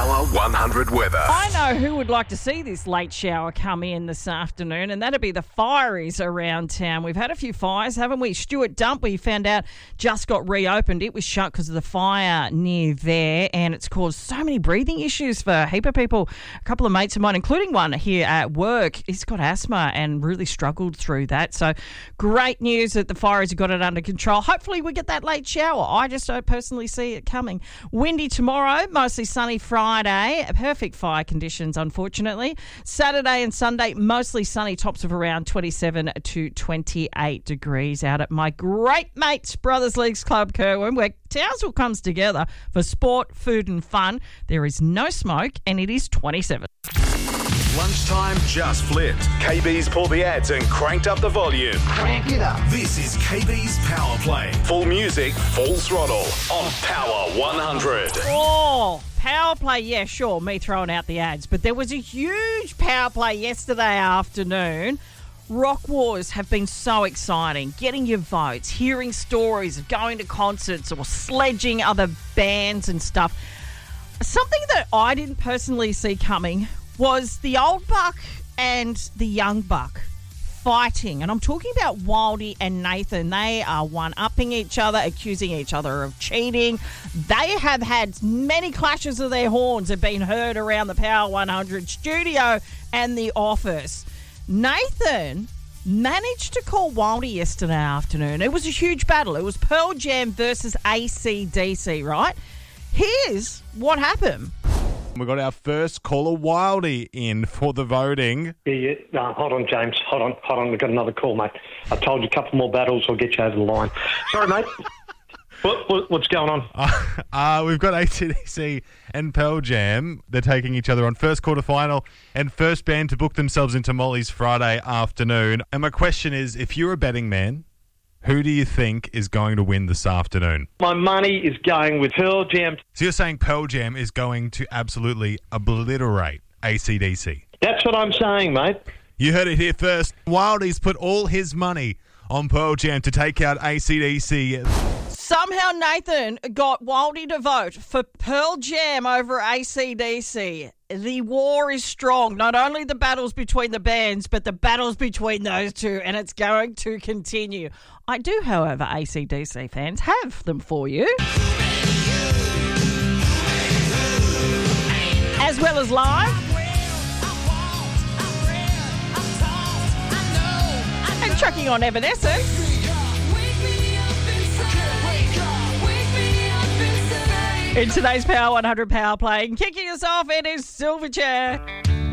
Power 100 weather. I know who would like to see this late shower come in this afternoon, and that'd be the fireys around town. We've had a few fires, haven't we? Stuart Dump, we found out, just got reopened. It was shut because of the fire near there, and it's caused so many breathing issues for a heap of people. A couple of mates of mine, including one here at work, he's got asthma and really struggled through that. So great news that the fireys have got it under control. Hopefully we get that late shower. I just don't personally see it coming. Windy tomorrow, mostly sunny Friday. Perfect fire conditions, unfortunately. Saturday and Sunday, mostly sunny, tops of around 27 to 28 degrees out at my great mates Brothers Leagues Club Kerwin, where Townsville comes together for sport, food and fun. There is no smoke and it is 27. Lunchtime just flipped. KB's pulled the ads and cranked up the volume. Crank it up. This is KB's Power Play. Full music, full throttle on Power 100. Oh, power play, yeah, sure, me throwing out the ads. But there was a huge power play yesterday afternoon. Rock Wars have been so exciting. Getting your votes, hearing stories of going to concerts or sledging other bands and stuff. Something that I didn't personally see coming was the old buck and the young buck fighting. And I'm talking about Wildy and Nathan. They are one-upping each other, accusing each other of cheating. They have had many clashes of their horns have been heard around the Power 100 studio and the office. Nathan managed to call Wildy yesterday afternoon. It was a huge battle. It was Pearl Jam versus AC/DC, right? Here's what happened. We got our first caller, Wildy, in for the voting. Yeah. Hold on, James. Hold on. We've got another call, mate. I told you a couple more battles will get you over the line. Sorry, mate. What's going on? We've got AC/DC and Pearl Jam. They're taking each other on first quarterfinal and first band to book themselves into Molly's Friday afternoon. And my question is, if you're a betting man, who do you think is going to win this afternoon? My money is going with Pearl Jam. So you're saying Pearl Jam is going to absolutely obliterate AC/DC? That's what I'm saying, mate. You heard it here first. Wildy's put all his money on Pearl Jam to take out AC/DC. Somehow Nathan got Wildy to vote for Pearl Jam over AC/DC. The war is strong. Not only the battles between the bands, but the battles between those two, and it's going to continue. I do, however, AC/DC fans, have them for you. As well as live. And chucking on Evanescence. In today's Power 100 Power Play, kicking us off, it is Silverchair.